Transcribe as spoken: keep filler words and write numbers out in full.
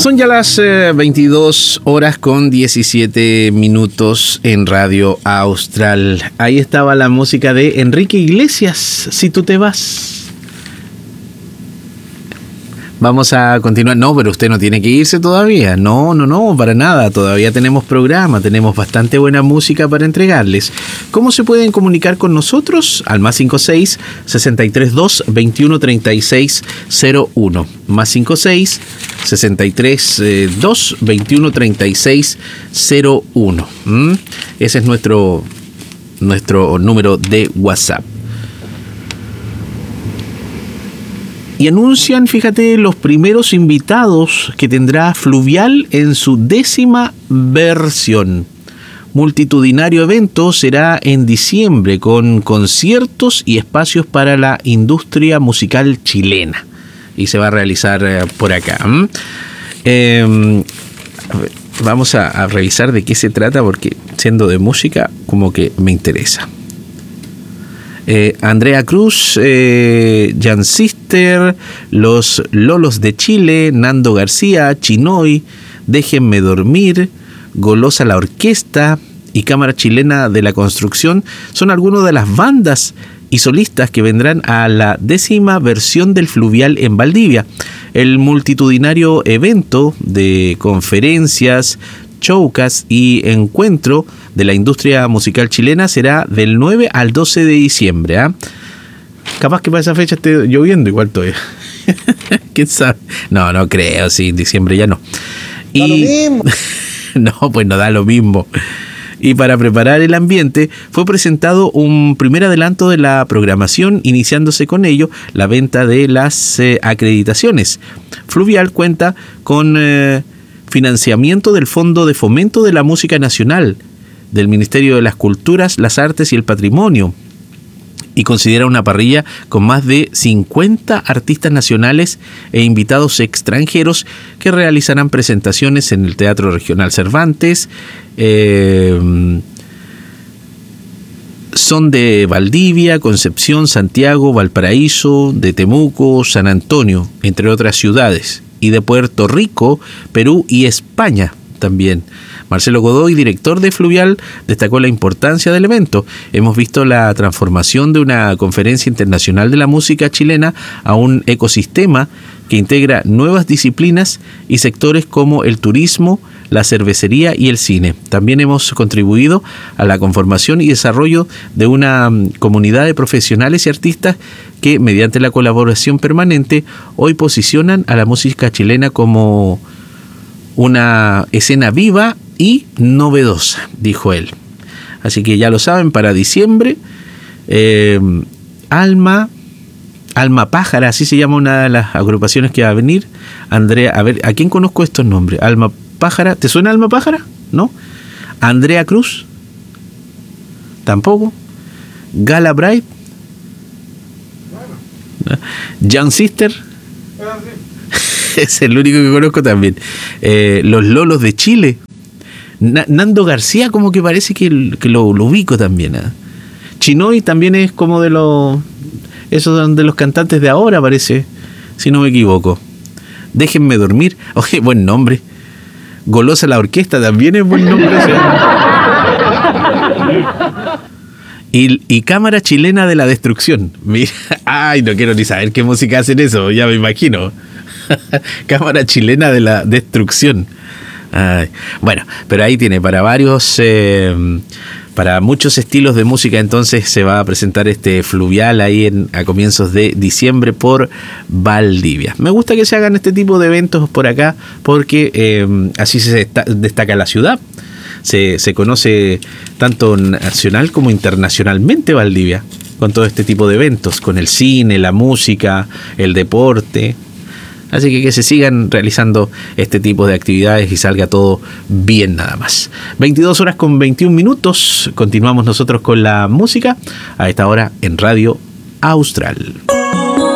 Son ya las eh, veintidós horas con diecisiete minutos en Radio Austral. Ahí estaba la música de Enrique Iglesias, Si tú te vas. Vamos a continuar. No, pero usted no tiene que irse todavía. No, no, no, para nada. Todavía tenemos programa, tenemos bastante buena música para entregarles. ¿Cómo se pueden comunicar con nosotros? Al más cincuenta y seis, sesenta y tres dos, veintiuno treinta y seis cero uno. Más cincuenta y seis, sesenta y tres dos, veintiuno treinta y seis cero uno. ¿Mm? Ese es nuestro, nuestro número de WhatsApp. Y anuncian, fíjate, los primeros invitados que tendrá Fluvial en su décima versión. Multitudinario evento será en diciembre con conciertos y espacios para la industria musical chilena. Y se va a realizar eh, por acá. ¿Mm? Eh, a ver, vamos a, a revisar de qué se trata porque siendo de música como que me interesa. Eh, Andrea Cruz, eh, Jan Sister, Los Lolos de Chile, Nando García, Chinoy, Déjenme Dormir, Golosa la Orquesta y Cámara Chilena de la Construcción son algunas de las bandas y solistas que vendrán a la décima versión del Fluvial en Valdivia. El multitudinario evento de conferencias, showcas y encuentro de la industria musical chilena será del nueve al doce de diciembre. ¿eh? Capaz que para esa fecha esté lloviendo igual todavía. ¿Quién sabe? No, no creo, sí, en diciembre ya no. Y... Da lo mismo. No, pues no da lo mismo. Y para preparar el ambiente fue presentado un primer adelanto de la programación, iniciándose con ello la venta de las eh, acreditaciones. Fluvial cuenta con eh, financiamiento del Fondo de Fomento de la Música Nacional, del Ministerio de las Culturas, las Artes y el Patrimonio, y considera una parrilla con más de cincuenta artistas nacionales e invitados extranjeros que realizarán presentaciones en el Teatro Regional Cervantes, eh, son de Valdivia, Concepción, Santiago, Valparaíso, de Temuco, San Antonio, entre otras ciudades, y de Puerto Rico, Perú y España también. Marcelo Godoy, director de Fluvial, destacó la importancia del evento. Hemos visto la transformación de una conferencia internacional de la música chilena a un ecosistema que integra nuevas disciplinas y sectores como el turismo, la cervecería y el cine. También hemos contribuido a la conformación y desarrollo de una comunidad de profesionales y artistas que, mediante la colaboración permanente, hoy posicionan a la música chilena como una escena viva y novedosa, dijo él. Así que ya lo saben, para diciembre, eh, Alma, Alma Pájara, así se llama una de las agrupaciones que va a venir. Andrea, a ver, ¿a quién conozco estos nombres? Alma Pájara, ¿te suena Alma Pájara? ¿No? Andrea Cruz, tampoco. Gala Bright, bueno. Jan Sister, bueno, sí. Es el único que conozco también. Eh, los Lolos de Chile. Na- Nando García como que parece que, que lo, lo ubico también. ¿eh? Chinoy también es como de los... Esos son de los cantantes de ahora, parece, si no me equivoco. Déjenme Dormir. Oye, buen nombre. Golosa la Orquesta también es buen nombre. y, y Cámara Chilena de la Destrucción. Mira, ay, no quiero ni saber qué música hacen eso, ya me imagino. Cámara Chilena de la Destrucción. Ay, bueno, pero ahí tiene para varios, eh, para muchos estilos de música. Entonces se va a presentar este Fluvial ahí en, a comienzos de diciembre por Valdivia. Me gusta que se hagan este tipo de eventos por acá porque eh, así se desta- destaca la ciudad. Se, se conoce tanto nacional como internacionalmente Valdivia con todo este tipo de eventos, con el cine, la música, el deporte. Así que que se sigan realizando este tipo de actividades y salga todo bien nada más. veintidós horas con veintiún minutos. Continuamos nosotros con la música a esta hora en Radio Austral.